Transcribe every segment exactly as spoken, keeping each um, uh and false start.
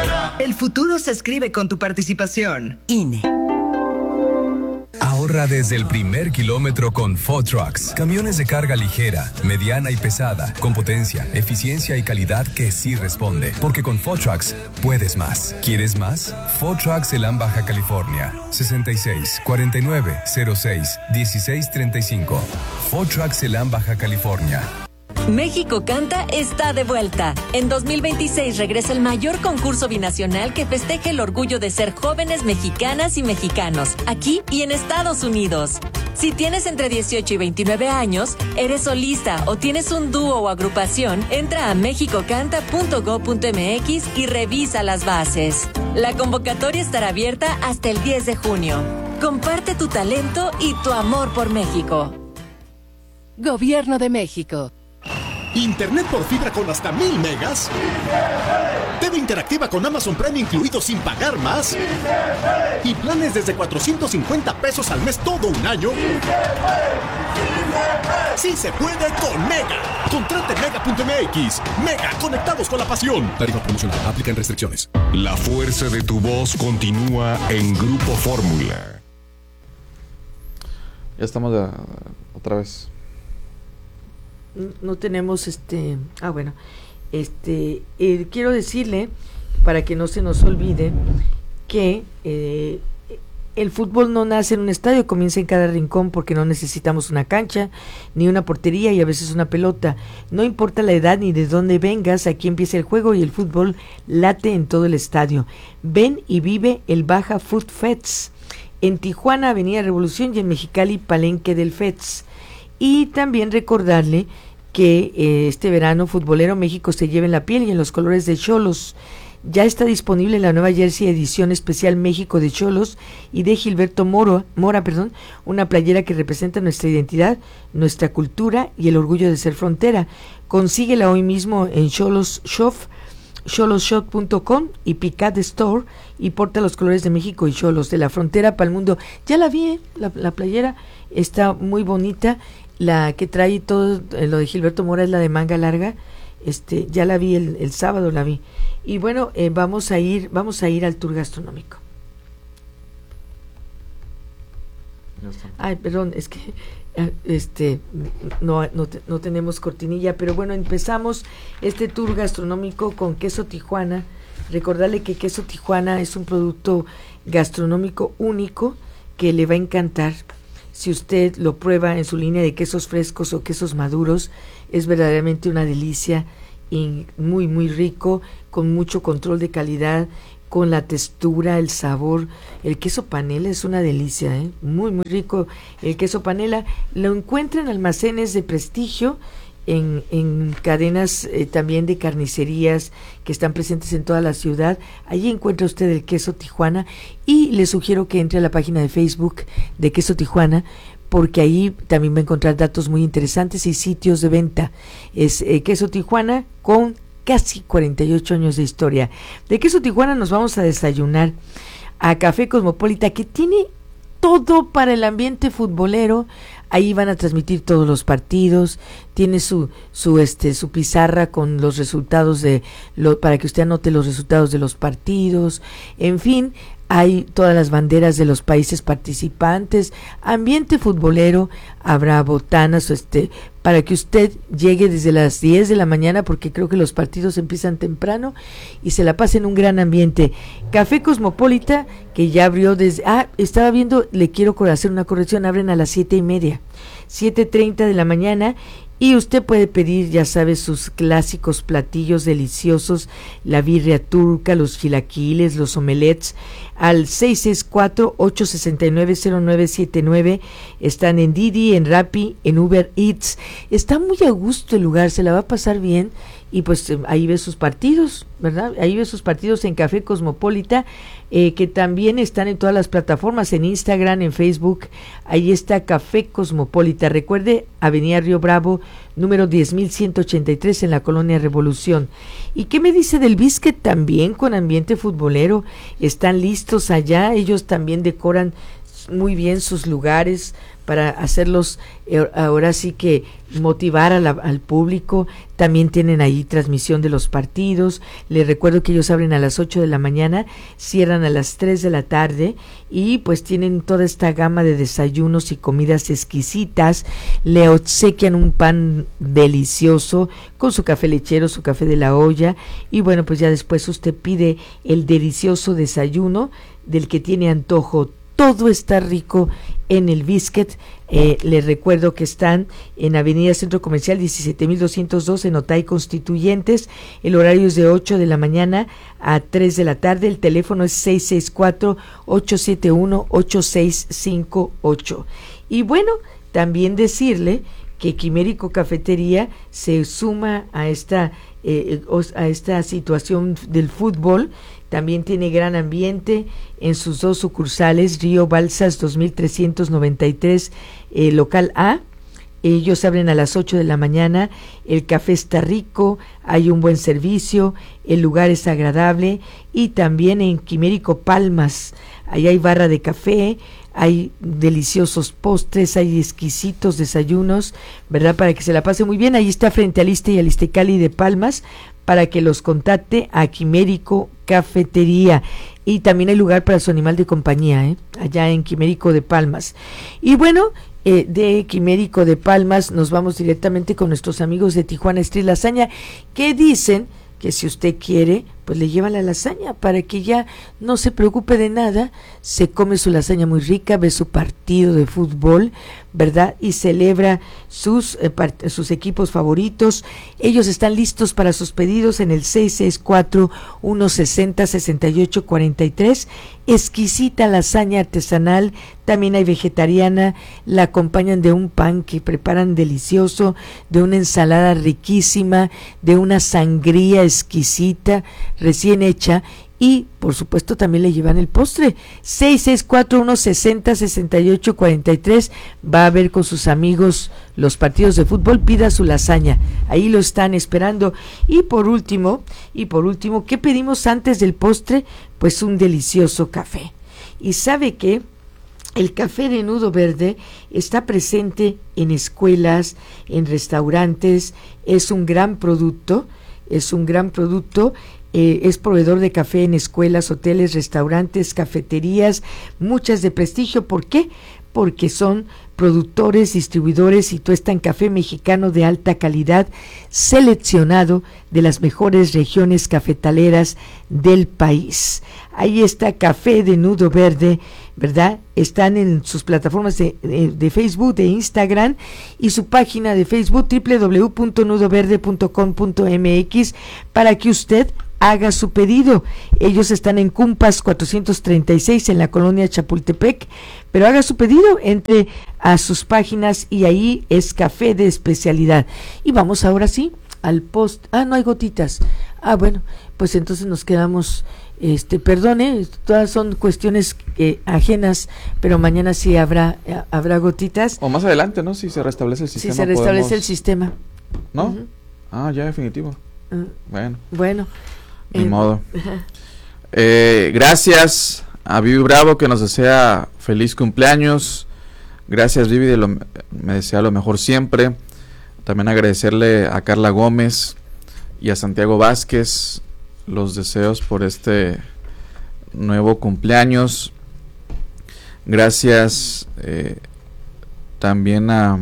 El futuro se escribe con tu participación. I N E. Ahorra desde el primer kilómetro con Ford Trucks. Camiones de carga ligera, mediana y pesada, con potencia, eficiencia y calidad que sí responde. Porque con Ford Trucks puedes más. ¿Quieres más? Ford Trucks Elam, Baja California. sesenta y seis, cuarenta y nueve, cero seis, dieciséis treinta y cinco. Ford Trucks Elam, Baja California. México Canta está de vuelta. En dos mil veintiséis regresa el mayor concurso binacional que festeja el orgullo de ser jóvenes mexicanas y mexicanos, aquí y en Estados Unidos. Si tienes entre dieciocho y veintinueve años, eres solista o tienes un dúo o agrupación, entra a mexico canta punto gob punto eme equis y revisa las bases. La convocatoria estará abierta hasta el diez de junio. Comparte tu talento y tu amor por México. Gobierno de México. Internet por fibra con hasta mil megas. T V interactiva con Amazon Prime incluido sin pagar más. Y planes desde cuatrocientos cincuenta pesos al mes todo un año. Sí se puede con Mega. Contrate mega punto eme equis. Mega, conectados con la pasión. Tarifa promocional. Aplican restricciones. La fuerza de tu voz continúa en Grupo Fórmula. Ya estamos de, otra vez. No tenemos este ah bueno este eh, quiero decirle, para que no se nos olvide, que eh, el fútbol no nace en un estadio, comienza en cada rincón, porque no necesitamos una cancha ni una portería y a veces una pelota. No importa la edad ni de dónde vengas, aquí empieza el juego y el fútbol late en todo el estadio. Ven y vive el Baja Food Fest en Tijuana, Avenida Revolución, y en Mexicali, Palenque del Fest. Y también recordarle que eh, este verano futbolero México se lleva en la piel y en los colores de Xolos. Ya está disponible la nueva jersey edición especial México de Xolos y de Gilberto Moro, Mora, perdón, una playera que representa nuestra identidad, nuestra cultura y el orgullo de ser frontera. Consíguela hoy mismo en Xolos Shop, xolos shop punto com y Picat Store, y porta los colores de México y Xolos, de la frontera para el mundo. Ya la vi, ¿eh? la, la playera está muy bonita. La que trae todo, eh, lo de Gilberto Mora es la de manga larga. Este, ya la vi el, el sábado, la vi. Y bueno, eh, vamos a ir, vamos a ir al tour gastronómico. Ay, perdón, es que este no, no, no tenemos cortinilla, pero bueno, empezamos este tour gastronómico con Queso Tijuana. Recordarle que Queso Tijuana es un producto gastronómico único que le va a encantar. Si usted lo prueba en su línea de quesos frescos o quesos maduros, es verdaderamente una delicia y muy muy rico, con mucho control de calidad, con la textura, el sabor. El queso panela es una delicia, ¿eh? Muy muy rico el queso panela. Lo encuentra en almacenes de prestigio, en, en cadenas eh, también de carnicerías que están presentes en toda la ciudad. Allí encuentra usted el Queso Tijuana, y le sugiero que entre a la página de Facebook de Queso Tijuana, porque ahí también va a encontrar datos muy interesantes y sitios de venta. Es eh, Queso Tijuana, con casi cuarenta y ocho años de historia. De Queso Tijuana nos vamos a desayunar a Café Cosmopolita, que tiene todo para el ambiente futbolero. Ahí van a transmitir todos los partidos, tiene su su este su pizarra con los resultados de lo, para que usted anote los resultados de los partidos. En fin, hay todas las banderas de los países participantes, ambiente futbolero, habrá botanas este para que usted llegue desde las diez de la mañana, porque creo que los partidos empiezan temprano, y se la pase en un gran ambiente. Café Cosmopolita, que ya abrió desde... Ah, estaba viendo, le quiero hacer una corrección, abren a las siete y media, siete treinta de la mañana, y usted puede pedir, ya sabe, sus clásicos platillos deliciosos, la birria turca, los chilaquiles, los omelets, al seis seis cuatro, ocho seis nueve, cero nueve siete nueve. Están en Didi, en Rappi, en Uber Eats. Está muy a gusto el lugar, se la va a pasar bien, y pues eh, ahí ve sus partidos, ¿verdad? Ahí ve sus partidos en Café Cosmopolita, eh, que también están en todas las plataformas, en Instagram, en Facebook. Ahí está Café Cosmopolita. Recuerde, Avenida Río Bravo, número diez mil ciento ochenta y tres, en la Colonia Revolución. ¿Y qué me dice del Biscuit? También con ambiente futbolero. Están listos allá, ellos también decoran muy bien sus lugares, para hacerlos, eh, ahora sí que motivar a la, al público. También tienen ahí transmisión de los partidos. Les recuerdo que ellos abren a las ocho de la mañana, cierran a las tres de la tarde y pues tienen toda esta gama de desayunos y comidas exquisitas. Le obsequian un pan delicioso con su café lechero, su café de la olla, y bueno, pues ya después usted pide el delicioso desayuno del que tiene antojo. Todo está rico en el Biscuit. Eh, les recuerdo que están en Avenida Centro Comercial diecisiete mil doscientos dos en Otay Constituyentes. El horario es de ocho de la mañana a tres de la tarde. El teléfono es seis seis cuatro, ocho siete uno, ocho seis cinco ocho. Y bueno, también decirle que Quimérico Cafetería se suma a esta, eh, a esta situación del fútbol. También tiene gran ambiente en sus dos sucursales, Río Balsas dos mil trescientos noventa y tres, eh, local A. Ellos abren a las ocho de la mañana, el café está rico, hay un buen servicio, el lugar es agradable, y también en Quimérico Palmas, ahí hay barra de café, hay deliciosos postres, hay exquisitos desayunos, ¿verdad? Para que se la pase muy bien. Ahí está frente al Iste y al Istecali de Palmas, para que los contacte a Quimérico Cafetería. Y también hay lugar para su animal de compañía, ¿eh? Allá en Quimérico de Palmas. Y bueno, eh, de Quimérico de Palmas nos vamos directamente con nuestros amigos de Tijuana Street Lasaña, que dicen que si usted quiere, pues le lleva la lasaña para que ya no se preocupe de nada, se come su lasaña muy rica, ve su partido de fútbol, ¿verdad? Y celebra sus, eh, part- sus equipos favoritos. Ellos están listos para sus pedidos en el seis seis cuatro, uno seis cero, seis ocho cuatro tres. Exquisita lasaña artesanal, también hay vegetariana, la acompañan de un pan que preparan delicioso, de una ensalada riquísima, de una sangría exquisita, recién hecha, y por supuesto también le llevan el postre. Seis seis cuatro, uno seis cero, seis ocho cuatro tres. Va a ver con sus amigos los partidos de fútbol, pida su lasaña, ahí lo están esperando. Y por último, y por último, ¿qué pedimos antes del postre? Pues un delicioso café. Y sabe que el café de Nudo Verde está presente en escuelas, en restaurantes, es un gran producto, es un gran producto. Eh, es proveedor de café en escuelas, hoteles, restaurantes, cafeterías, muchas de prestigio. ¿Por qué? Porque son productores, distribuidores y tuestan café mexicano de alta calidad, seleccionado de las mejores regiones cafetaleras del país. Ahí está Café de Nudo Verde, ¿verdad? Están en sus plataformas de, de, de Facebook, de Instagram, y su página de Facebook doble u doble u doble u punto nudo verde punto com punto m x para que usted haga su pedido. Ellos están en Cumpas cuatrocientos treinta y seis en la colonia Chapultepec, pero haga su pedido, entre a sus páginas y ahí es café de especialidad. Y vamos ahora sí al post. Ah, no hay gotitas. Ah, bueno, pues entonces nos quedamos, este, perdone, todas son cuestiones eh, ajenas, pero mañana sí habrá eh, habrá gotitas. O más adelante, ¿no? Si se restablece el sistema. Si se restablece podemos... el sistema. ¿No? Uh-huh. Ah, ya definitivo. Uh, bueno. Bueno. Ni eh, modo. Eh, gracias a Vivi Bravo, que nos desea feliz cumpleaños. Gracias, Vivi, de lo, me desea lo mejor siempre. También agradecerle a Carla Gómez y a Santiago Vázquez los deseos por este nuevo cumpleaños. Gracias eh, también a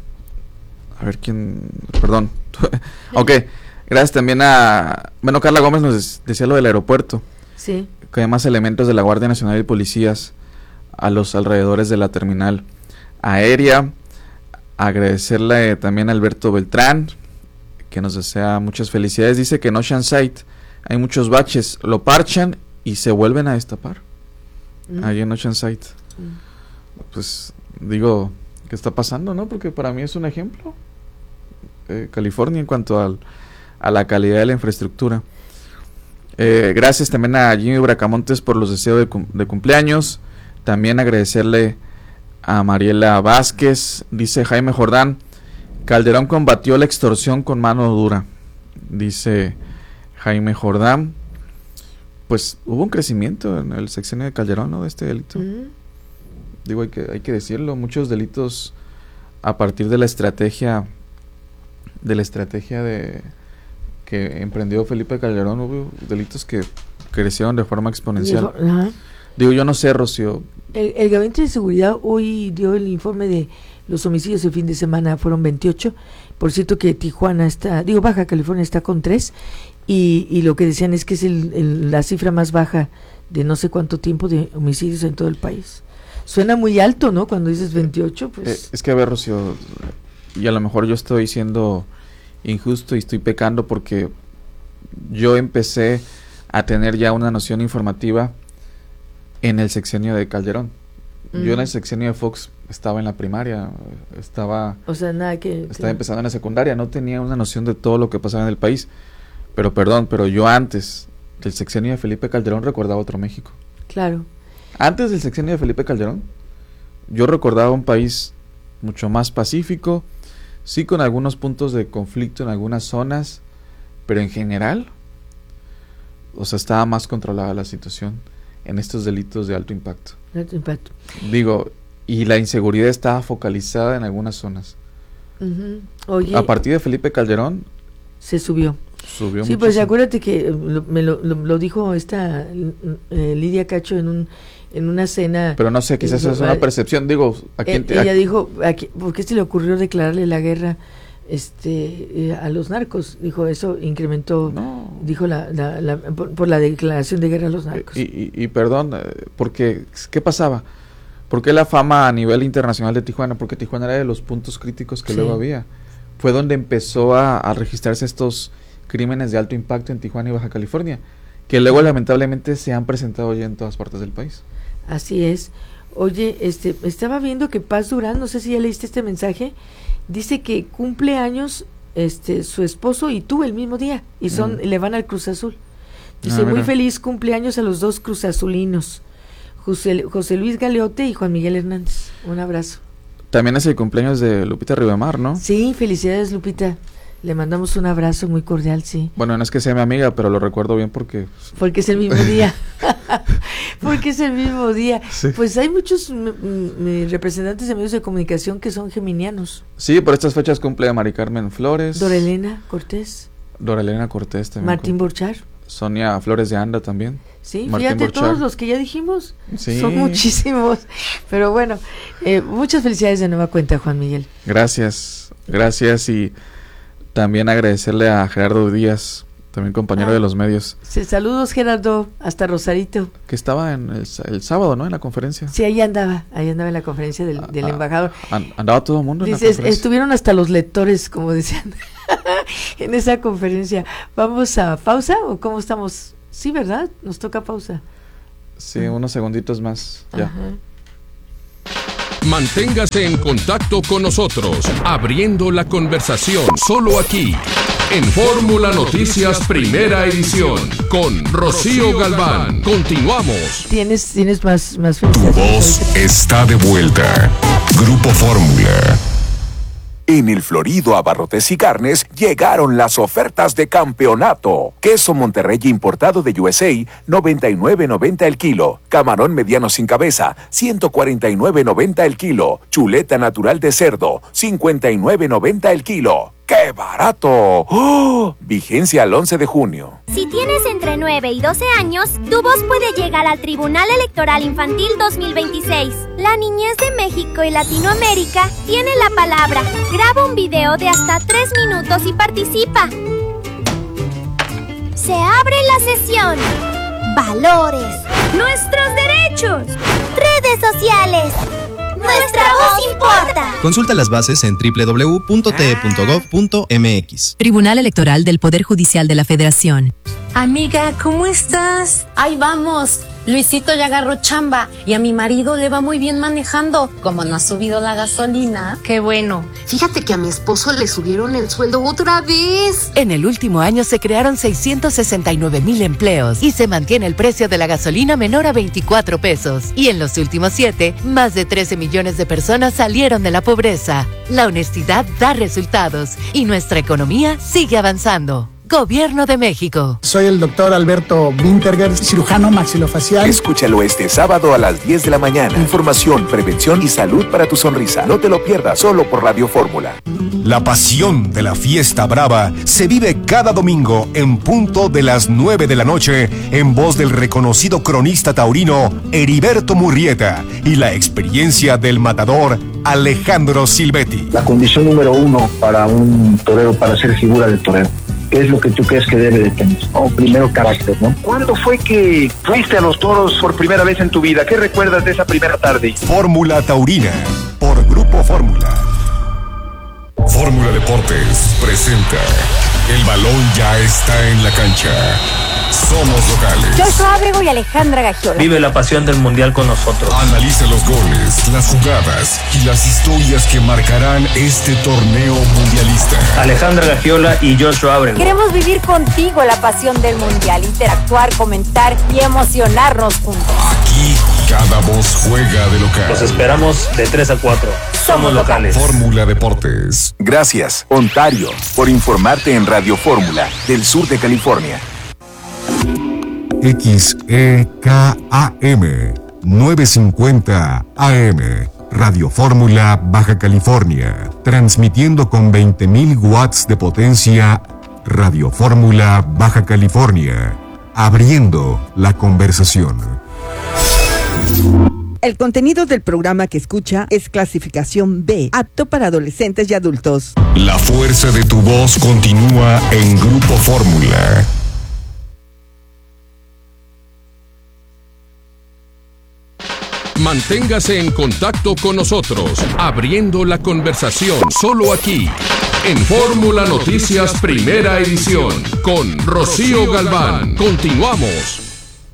a ver quién, perdón. Ok, gracias también a, bueno, Carla Gómez nos decía lo del aeropuerto. Sí. Que hay más elementos de la Guardia Nacional y policías a los alrededores de la terminal aérea. Agradecerle también a Alberto Beltrán, que nos desea muchas felicidades. Dice que en Oceanside hay muchos baches, lo parchan y se vuelven a destapar. Mm. Ahí en Oceanside. Mm. Pues digo, ¿qué está pasando, no? Porque para mí es un ejemplo. Eh, California en cuanto al, a la calidad de la infraestructura. Eh, gracias también a Jimmy Bracamontes por los deseos de, cum- de cumpleaños. También agradecerle a Mariela Vázquez. Dice Jaime Jordán, Calderón combatió la extorsión con mano dura. Dice Jaime Jordán. Pues hubo un crecimiento en el sexenio de Calderón, ¿no? De este delito. Mm. digo, hay que, hay que decirlo, muchos delitos a partir de la estrategia, de la estrategia de que emprendió Felipe Calderón, hubo delitos que crecieron de forma exponencial. Ajá. Digo, yo no sé, Rocío. El, el Gabinete de Seguridad hoy dio el informe de los homicidios el fin de semana, fueron veintiocho. Por cierto que Tijuana está, digo, Baja California está con tres, y, y lo que decían es que es el, el, la cifra más baja de no sé cuánto tiempo de homicidios en todo el país. Suena muy alto, ¿no? Cuando dices veintiocho, pues... Eh, es que, a ver, Rocío, y a lo mejor yo estoy siendo injusto y estoy pecando porque yo empecé a tener ya una noción informativa en el sexenio de Calderón. Mm. Yo en el sexenio de Fox estaba en la primaria, estaba... O sea, nada que... Estaba claro. empezando en la secundaria, no tenía una noción de todo lo que pasaba en el país. Pero perdón, pero yo antes del sexenio de Felipe Calderón recordaba otro México. Claro. Antes del sexenio de Felipe Calderón, yo recordaba un país mucho más pacífico, sí con algunos puntos de conflicto en algunas zonas, pero en general, o sea, estaba más controlada la situación en estos delitos de alto impacto. Alto impacto. Digo, y la inseguridad estaba focalizada en algunas zonas. Uh-huh. Oye, a partir de Felipe Calderón se subió. Subió sí, muchísimo. Pues acuérdate que lo, me lo, lo, lo dijo esta eh, Lidia Cacho en un en una cena. Pero no sé, quizás eh, es una percepción, digo, ¿a quién te, ella a... dijo, ¿a qué, ¿por qué se le ocurrió declararle la guerra este eh, a los narcos? Dijo, eso incrementó, no. dijo la, la, la por, por la declaración de guerra a los narcos. Y, y, y perdón, porque ¿qué pasaba? ¿Por qué la fama a nivel internacional de Tijuana? Porque Tijuana era de los puntos críticos que sí. luego había. Fue donde empezó a, a registrarse estos crímenes de alto impacto en Tijuana y Baja California, que luego lamentablemente se han presentado ya en todas partes del país. Así es. Oye, este, estaba viendo que Paz Durán, no sé si ya leíste este mensaje, dice que cumple años este, su esposo y tú el mismo día, y son, mm. le van al Cruz Azul. Dice, ah, muy feliz cumpleaños a los dos cruzazulinos, José, José Luis Galeote y Juan Miguel Hernández. Un abrazo. También es el cumpleaños de Lupita Ribamar, ¿no? Sí, felicidades, Lupita. Le mandamos un abrazo muy cordial, sí. Bueno, no es que sea mi amiga, pero lo recuerdo bien porque... Porque es el mismo día. Porque es el mismo día. Sí. Pues hay muchos m- m- representantes de medios de comunicación que son geminianos. Sí, por estas fechas cumple Mari Carmen Flores. Dora Elena Cortés. Dora Elena Cortés también. Martín Burchard. Sonia Flores de Anda también. Sí, Martín fíjate, Burchard. Todos los que ya dijimos. Sí. Son muchísimos. Pero bueno, eh, muchas felicidades de nueva cuenta, Juan Miguel. Gracias, gracias y... También agradecerle a Gerardo Díaz, también compañero ah, de los medios. Sí, saludos, Gerardo, hasta Rosarito. Que estaba en el, el sábado, ¿no? En la conferencia. Sí, ahí andaba, ahí andaba en la conferencia del, del ah, embajador. Andaba todo el mundo en Dices, la conferencia. Estuvieron hasta los lectores, como decían, en esa conferencia. ¿Vamos a pausa o cómo estamos? Sí, ¿verdad? Nos toca pausa. Sí, ah. unos segunditos más, ya. Ajá. Manténgase en contacto con nosotros, abriendo la conversación, solo aquí, en Fórmula Noticias Primera Edición, con Rocío Galván. Continuamos. ¿Tienes, tienes más, más Tu voz está de vuelta. Grupo Fórmula. En el Florido Abarrotes y Carnes llegaron las ofertas de campeonato. Queso Monterrey importado de U S A, noventa y nueve noventa el kilo. Camarón mediano sin cabeza, ciento cuarenta y nueve noventa el kilo. Chuleta natural de cerdo, cincuenta y nueve noventa el kilo. ¡Qué barato! ¡Oh! Vigencia al once de junio. Si tienes entre nueve y doce años, tu voz puede llegar al Tribunal Electoral Infantil dos mil veintiséis. La niñez de México y Latinoamérica tiene la palabra. Graba un video de hasta tres minutos y participa. Se abre la sesión. Valores. Nuestros derechos. Redes sociales. ¡Nuestra voz importa! Consulta las bases en doble u doble u doble u punto t e punto gov punto m x. Tribunal Electoral del Poder Judicial de la Federación. Amiga, ¿cómo estás? Ahí vamos. Luisito ya agarró chamba y a mi marido le va muy bien manejando. Como no ha subido la gasolina. Qué bueno. Fíjate que a mi esposo le subieron el sueldo otra vez. En el último año se crearon seiscientos sesenta y nueve mil empleos y se mantiene el precio de la gasolina menor a veinticuatro pesos. Y en los últimos siete, más de trece millones de personas salieron de la pobreza. La honestidad da resultados y nuestra economía sigue avanzando. Gobierno de México. Soy el doctor Alberto Winterger, cirujano maxilofacial. Escúchalo este sábado a las diez de la mañana. Información, prevención y salud para tu sonrisa. No te lo pierdas, solo por Radio Fórmula. La pasión de la fiesta brava se vive cada domingo en punto de las nueve de la noche en voz del reconocido cronista taurino Heriberto Murrieta y la experiencia del matador Alejandro Silvetti. La condición número uno para un torero, para ser figura del torero, ¿qué es lo que tú crees que debe de tener? Oh, primero, carácter, ¿no? ¿Cuándo fue que fuiste a los toros por primera vez en tu vida? ¿Qué recuerdas de esa primera tarde? Fórmula Taurina, por Grupo Fórmula. Fórmula Deportes presenta El balón ya está en la cancha. Somos locales. Joshua Ábrego y Alejandra Gagiola. Vive la pasión del mundial con nosotros. Analiza los goles, las jugadas y las historias que marcarán este torneo mundialista. Alejandra Gagiola y Joshua Ábrego. Queremos vivir contigo la pasión del mundial, interactuar, comentar y emocionarnos juntos. Aquí cada voz juega de local. Los esperamos de tres a cuatro. Somos locales. Fórmula Deportes. Gracias, Ontario, por informarte en Radio Fórmula del sur de California. X E K A M novecientos cincuenta A M Radio Fórmula Baja California, transmitiendo con veinte mil watts de potencia. Radio Fórmula Baja California, abriendo la conversación. El contenido del programa que escucha es clasificación B, apto para adolescentes y adultos. La fuerza de tu voz continúa en Grupo Fórmula. Manténgase en contacto con nosotros, abriendo la conversación solo aquí, en Fórmula Noticias Primera Edición, con Rocío Galván. Continuamos.